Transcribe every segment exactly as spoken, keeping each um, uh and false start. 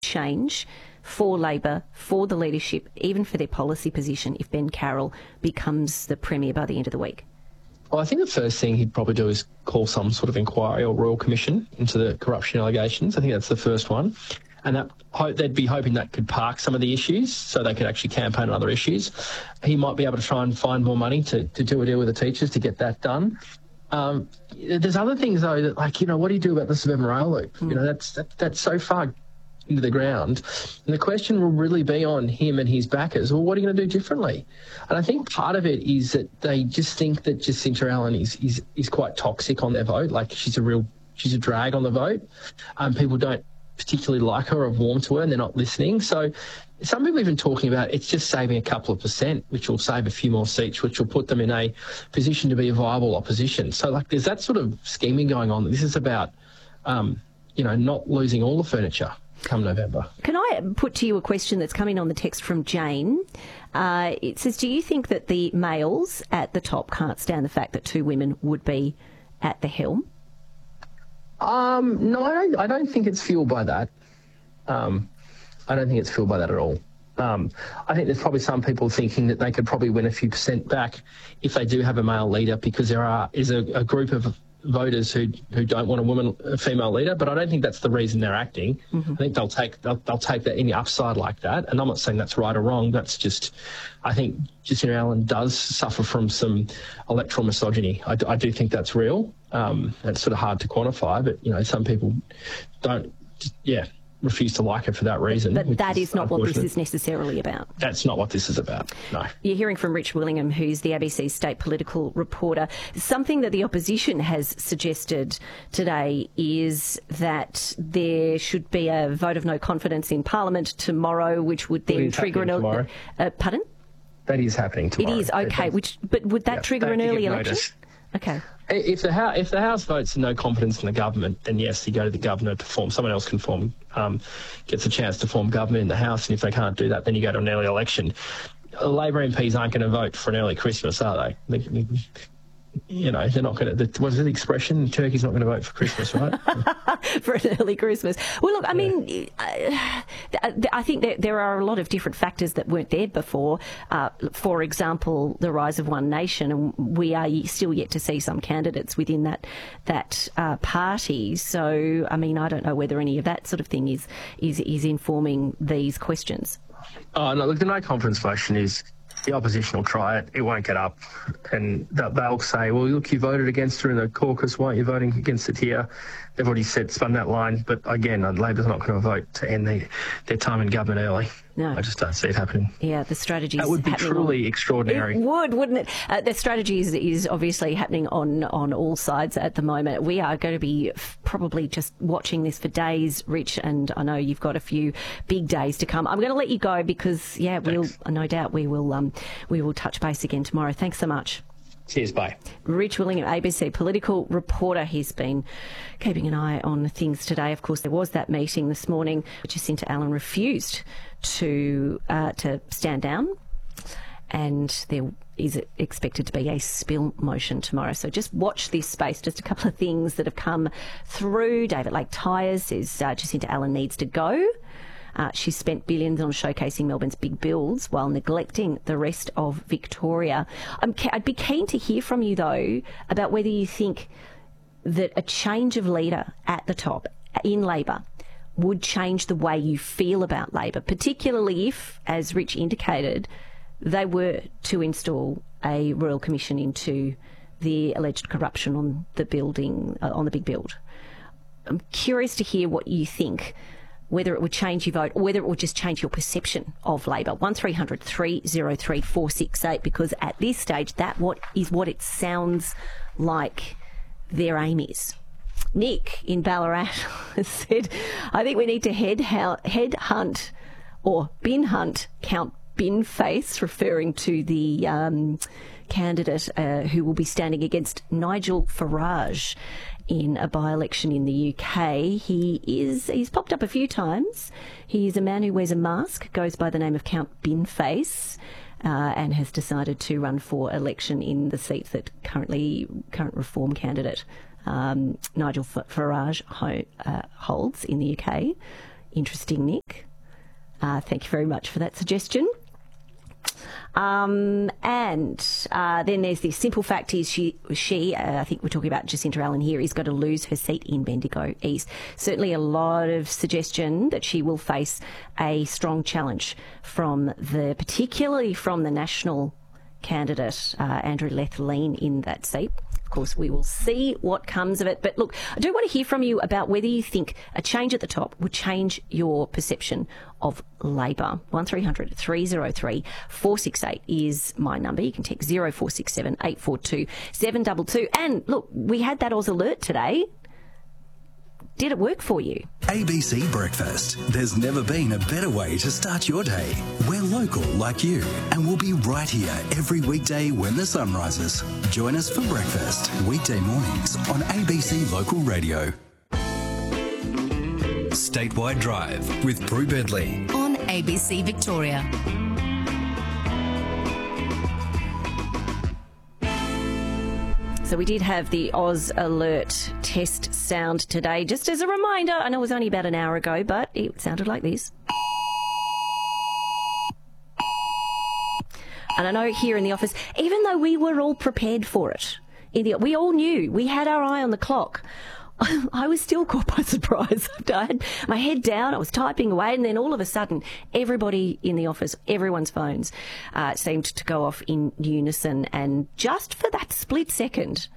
change for Labor, for the leadership, even for their policy position, if Ben Carroll becomes the Premier by the end of the week? Well, I think the first thing he'd probably do is call some sort of inquiry or royal commission into the corruption allegations. I think that's the first one. And that, hope, they'd be hoping that could park some of the issues so they could actually campaign on other issues. He might be able to try and find more money to, to do a deal with the teachers to get that done. Um, there's other things, though, that, like, you know, what do you do about the suburban rail loop? Mm. You know, that's that, that's so far into the ground. And the question will really be on him and his backers. Well, what are you going to do differently? And I think part of it is that they just think that Jacinta Allen is is, is quite toxic on their vote. Like, she's a real, she's a drag on the vote. Um, people don't particularly like her or warm to her, and they're not listening. So some people even talking about it's just saving a couple of percent, which will save a few more seats, which will put them in a position to be a viable opposition. So, like, there's that sort of scheming going on. This is about, um, you know, not losing all the furniture come November. Can I put to you a question that's coming on the text from Jane? Uh, it says, do you think that the males at the top can't stand the fact that two women would be at the helm? Um, no, I don't, I don't think it's fuelled by that. Um, I don't think it's fuelled by that at all. Um, I think there's probably some people thinking that they could probably win a few percent back if they do have a male leader, because there are is a, a group of voters who who don't want a woman, a female leader. But I don't think that's the reason they're acting. Mm-hmm. I think they'll take they'll, they'll take that any upside like that. And I'm not saying that's right or wrong. That's just, I think Jacinta Allen does suffer from some electoral misogyny. I, I do think that's real. Um, it's sort of hard to quantify, but you know, some people don't. Yeah. refuse to like her for that reason. But that is, is not what this is necessarily about. That's not what this is about, no. You're hearing from Rich Willingham, who's the A B C state political reporter. Something that the opposition has suggested today is that there should be a vote of no confidence in Parliament tomorrow, which would then trigger an... Tomorrow? Uh, pardon? That is happening tomorrow. It is, okay. Which, but would that yeah, trigger an early election? Notice. Okay. If the House, if the House votes no confidence in the government, then yes, you go to the governor to form. Someone else can form, um, gets a chance to form government in the House, and if they can't do that, then you go to an early election. Labor M Ps aren't going to vote for an early Christmas, are they? they you know, they're not going to. The, what's the expression? Turkey's not going to vote for Christmas, right? For an early Christmas. Well, look, I yeah. mean, I, I think that there are a lot of different factors that weren't there before. Uh, for example, the rise of One Nation, and we are still yet to see some candidates within that that uh, party. So, I mean, I don't know whether any of that sort of thing is is is informing these questions. Oh no! Look, the no confidence motion is. The opposition will try it. It won't get up. And they'll say, well, look, you voted against her in the caucus. Why aren't you voting against it here? They've already said, spun that line. But again, Labor's not going to vote to end the, their time in government early. No. I just don't see it happening. Yeah, the strategy That would be truly on, extraordinary. It would, wouldn't it? Uh, the strategy is, is obviously happening on, on all sides at the moment. We are going to be f- probably just watching this for days, Rich, and I know you've got a few big days to come. I'm going to let you go because, yeah, Thanks. we'll no doubt we will um, we will touch base again tomorrow. Thanks so much. Cheers, bye. Rich Willingham, A B C political reporter. He's been keeping an eye on things today. Of course, there was that meeting this morning. Jacinta Allen refused to uh, to stand down, and there is expected to be a spill motion tomorrow. So just watch this space. Just a couple of things that have come through. David Lake Tyres says uh, Jacinta Allen needs to go. Uh, she's spent billions on showcasing Melbourne's big builds while neglecting the rest of Victoria. I'm ke- I'd be keen to hear from you, though, about whether you think that a change of leader at the top in Labor would change the way you feel about Labor, particularly if, as Rich indicated, they were to install a Royal Commission into the alleged corruption on the building, uh, on the big build. I'm curious to hear what you think, whether it would change your vote or whether it would just change your perception of Labor. one three hundred three oh three four six eight, because at this stage, that what is what it sounds like their aim is. Nick in Ballarat has said, I think we need to head, head hunt or bin hunt Count Binface, referring to the um, candidate uh, who will be standing against Nigel Farage in a by-election in the U K. He is, he's popped up a few times. He is a man who wears a mask, goes by the name of Count Binface, uh, and has decided to run for election in the seat that currently current Reform candidate um, Nigel Farage ho- uh, holds in the U K. Interesting, Nick. Uh, thank you very much for that suggestion. Um, and uh, then there's the simple fact is she, she uh, I think we're talking about Jacinta Allen here, is going to lose her seat in Bendigo East. Certainly a lot of suggestion that she will face a strong challenge from the, particularly from the national candidate, uh, Andrew Lethlean, in that seat. Of course, we will see what comes of it. But look, I do want to hear from you about whether you think a change at the top would change your perception of Labor. one three hundred three oh three four six eight is my number. You can text zero four six seven eight four two seven two two. And look, we had that Oz alert today. Did it work for you? A B C Breakfast. There's never been a better way to start your day. We're local like you, and we'll be right here every weekday when the sun rises. Join us for breakfast, weekday mornings on A B C Local Radio. Statewide Drive with Prue Bedley on A B C Victoria. So we did have the Oz Alert test sound today. Just as a reminder, I know it was only about an hour ago, but it sounded like this. And I know here in the office, even though we were all prepared for it, in the, we all knew, we had our eye on the clock, I was still caught by surprise. I had my head down, I was typing away, and then all of a sudden, everybody in the office, everyone's phones uh, seemed to go off in unison. And just for that split second,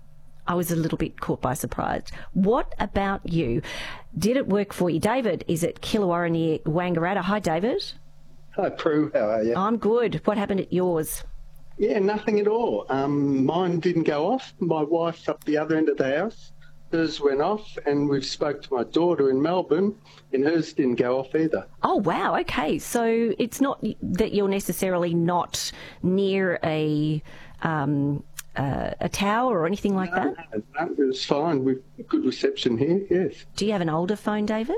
I was a little bit caught by surprise. What about you? Did it work for you? David is at Killawarra near Wangaratta. Hi, David. Hi, Prue. How are you? I'm good. What happened at yours? Yeah, nothing at all. Um, mine didn't go off. My wife's up the other end of the house. Hers went off, and we've spoke to my daughter in Melbourne, and hers didn't go off either. Oh, wow. Okay. So it's not that you're necessarily not near a um, uh, a tower or anything like no, that? No, no, it was fine. We've good reception here, yes. Do you have an older phone, David?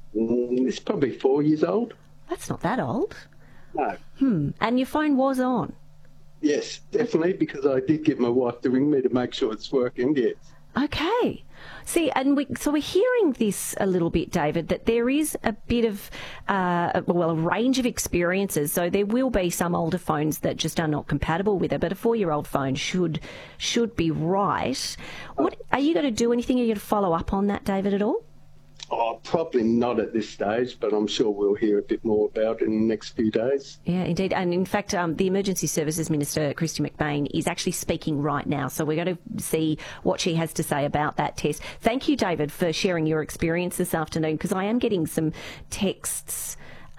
Mm, it's probably four years old. That's not that old. No. Hmm. And your phone was on? Yes, definitely, because I did get my wife to ring me to make sure it's working, yes. Okay. See, and we, so we're hearing this a little bit, David, that there is a bit of, uh, well, a range of experiences. So there will be some older phones that just are not compatible with it, but a four-year-old phone should should be right. What are you going to do? Anything? Are you going to follow up on that, David, at all? Oh, probably not at this stage, but I'm sure we'll hear a bit more about it in the next few days. Yeah, indeed. And in fact, um, the Emergency Services Minister, Christy McBain, is actually speaking right now. So we're going to see what she has to say about that test. Thank you, David, for sharing your experience this afternoon, because I am getting some texts.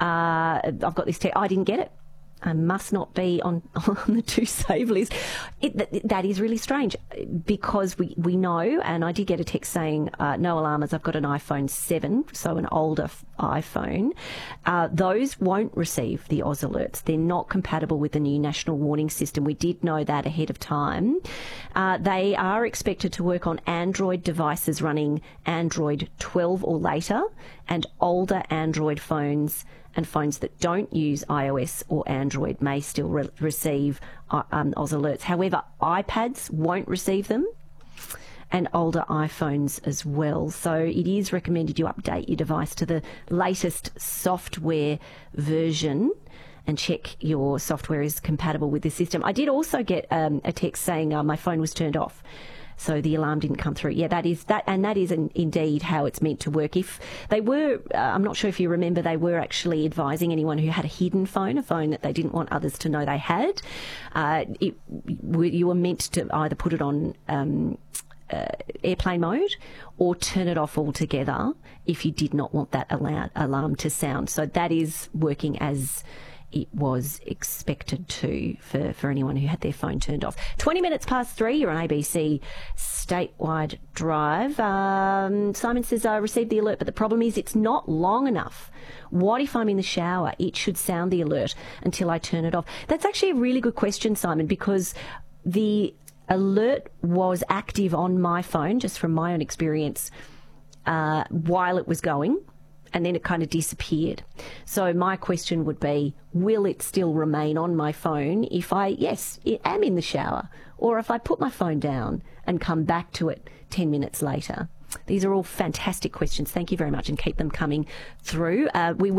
Uh, I've got this text. I didn't get it. I must not be on, on the to save list. It, that, that is really strange, because we, we know, and I did get a text saying, uh, no alarmers, I've got an iPhone seven, so an older f- iPhone. Uh, those won't receive the Oz alerts. They're not compatible with the new national warning system. We did know that ahead of time. Uh, they are expected to work on Android devices running Android twelve or later, and older Android phones and phones that don't use iOS or Android may still re- receive uh, um, Oz alerts. However, iPads won't receive them, and older iPhones as well. So it is recommended you update your device to the latest software version and check your software is compatible with the system. I did also get um, a text saying uh, my phone was turned off, so the alarm didn't come through. Yeah, that is that, and that is an, indeed how it's meant to work. If they were, uh, I'm not sure if you remember, they were actually advising anyone who had a hidden phone, a phone that they didn't want others to know they had, uh, it, you were meant to either put it on um, uh, airplane mode or turn it off altogether if you did not want that alarm, alarm to sound. So that is working as it was expected to for, for anyone who had their phone turned off. twenty minutes past three, you're on A B C Statewide Drive. Um, Simon says, I received the alert, but the problem is it's not long enough. What if I'm in the shower? It should sound the alert until I turn it off. That's actually a really good question, Simon, because the alert was active on my phone, just from my own experience, uh, while it was going, and then it kind of disappeared. So my question would be, will it still remain on my phone if I, yes, I am in the shower, or if I put my phone down and come back to it ten minutes later? These are all fantastic questions. Thank you very much, and keep them coming through. Uh, we